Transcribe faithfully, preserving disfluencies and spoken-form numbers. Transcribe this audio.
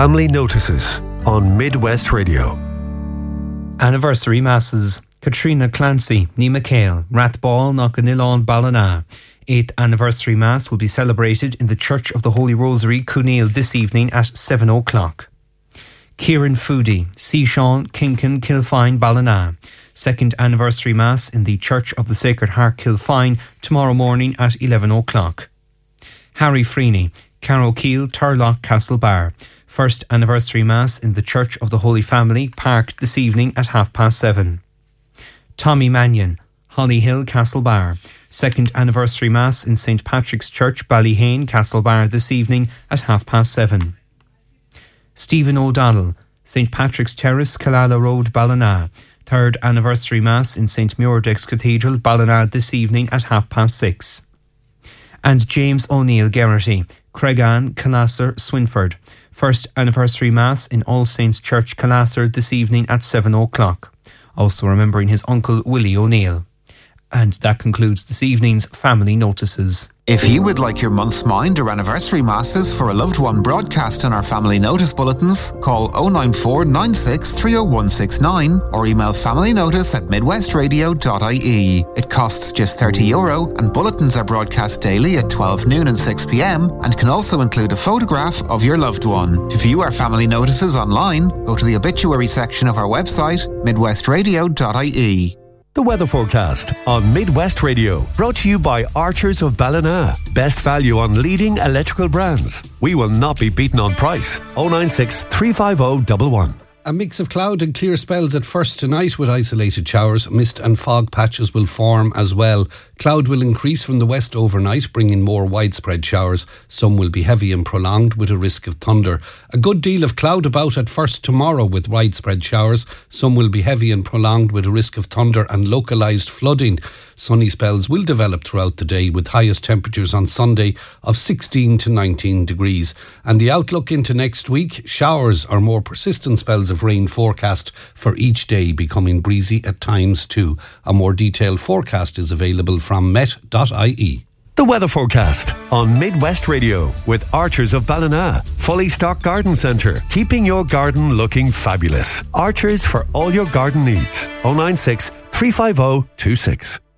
Family Notices on Midwest Radio. Anniversary Masses. Katrina Clancy, Nima Kale, Rathball, Knockanilawn, Ballina. eighth Anniversary Mass will be celebrated in the Church of the Holy Rosary, Cooneil, this evening at seven o'clock. Kieran Foodie, Seashawn, Kinkin, Kilfine, Ballina. Second Anniversary Mass in the Church of the Sacred Heart, Kilfine, tomorrow morning at eleven o'clock. Harry Freeney, Carrowkeel, Turlock, Castlebar. First Anniversary Mass in the Church of the Holy Family, Park, this evening at half past seven. Tommy Mannion, Hollyhill, Castlebar. Second Anniversary Mass in Saint Patrick's Church, Ballyhane, Castlebar, this evening at half past seven. Stephen O'Donnell, Saint Patrick's Terrace, Killala Road, Ballina. Third Anniversary Mass in Saint Muirdex Cathedral, Ballina, this evening at half past six. And James O'Neill Geraghty, Creggan, Killasser, Swinford. First Anniversary Mass in All Saints Church, Killasser, this evening at seven o'clock. Also remembering his uncle Willie O'Neill. And that concludes this evening's Family Notices. If you would like your month's mind or anniversary masses for a loved one broadcast in our Family Notice bulletins, call oh nine four nine six three oh one six nine or email familynotice at midwestradio dot I E. It costs just thirty euro and bulletins are broadcast daily at twelve noon and six p.m. and can also include a photograph of your loved one. To view our Family Notices online, go to the obituary section of our website, midwestradio dot I E. The weather forecast on Midwest Radio, brought to you by Archers of Ballina. Best value on leading electrical brands. We will not be beaten on price. oh nine six three five oh one one. A mix of cloud and clear spells at first tonight with isolated showers. Mist and fog patches will form as well. Cloud will increase from the west overnight, bringing more widespread showers. Some will be heavy and prolonged with a risk of thunder. A good deal of cloud about at first tomorrow with widespread showers. Some will be heavy and prolonged with a risk of thunder and localised flooding. Sunny spells will develop throughout the day with highest temperatures on Sunday of sixteen to nineteen degrees. And the outlook into next week, showers or more persistent spells of rain forecast for each day, becoming breezy at times too. A more detailed forecast is available from met dot I E. The weather forecast on Midwest Radio with Archers of Ballina. Fully stocked garden centre, keeping your garden looking fabulous. Archers for all your garden needs. oh nine six three five oh two six.